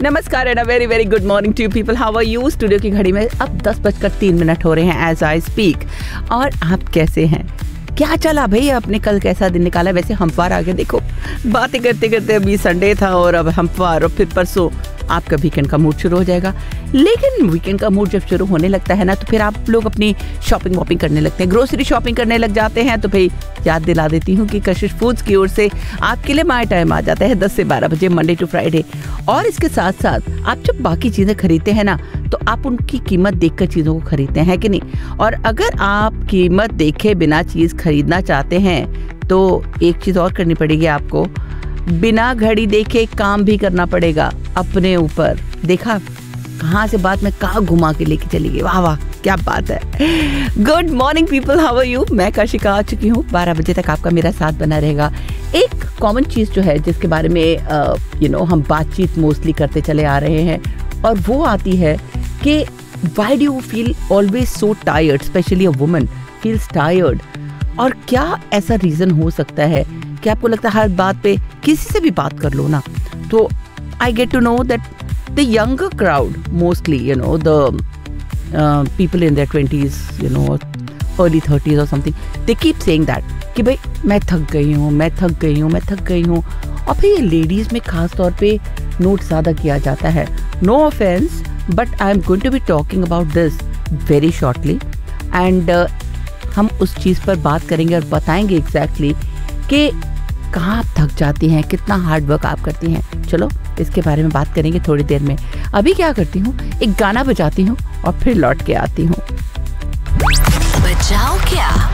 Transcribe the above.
नमस्कार and a very very good morning to people. How are you? Studio की घड़ी में अब 10:03 हो रहे हैं एज आई स्पीक। और आप कैसे हैं? क्या चला भाई? आपने कल कैसा दिन निकाला? वैसे हमवार आ गया। देखो, बातें करते करते अभी संडे था और अब हमवार, और फिर परसों आपका वीकेंड का मूड शुरू हो जाएगा। लेकिन वीकेंड का मूड जब शुरू होने लगता है ना, तो फिर आप लोग अपनी शॉपिंग वॉपिंग करने लगते हैं, ग्रोसरी शॉपिंग करने लग जाते हैं। तो भाई याद दिला देती हूँ कि कशिश फूड्स की ओर से आपके लिए माय टाइम आ जाता है 10 से 12 बजे, मंडे टू फ्राइडे। और इसके साथ साथ आप जब बाकी चीज़ें खरीदते हैं ना, तो आप उनकी कीमत देखकर चीज़ों को खरीदते हैं कि नहीं? और अगर आप कीमत देखे बिना चीज़ खरीदना चाहते हैं तो एक चीज़ और करनी पड़ेगी आपको, बिना घड़ी देखे काम भी करना पड़ेगा अपने ऊपर। देखा कहाँ से बात मैं कहाँ घुमा के लेके चली गई। वाह वाह, क्या बात है। Good morning people, how are you? मैं काशिका आ चुकी हूँ। 12 बजे तक आपका मेरा साथ बना रहेगा। एक कॉमन चीज़ जो है जिसके बारे में हम बातचीत मोस्टली करते चले आ रहे हैं, और वो आती है कि why do you feel always so tired, specially a woman feels tired. और क्या ऐसा रीज़न हो सकता है कि आपको लगता है हर बात पे किसी से भी बात कर लो ना, तो I get to know that the younger crowd mostly, the people in their 20s, early 30s or something, they keep saying that कि भाई मैं थक गई हूँ। और फिर ये लेडीज़ में ख़ास तौर पे नोट ज़्यादा किया जाता है। No offence, but I am going to be talking about this very shortly, and हम उस चीज़ पर बात करेंगे और बताएंगे एग्जैक्टली कि कहाँ आप थक जाती हैं, कितना हार्ड वर्क आप करती हैं। चलो इसके बारे में बात करेंगे थोड़ी देर में। अभी क्या करती हूँ, एक गाना बजाती हूँ और फिर लौट के आती हूँ। बजाओ क्या?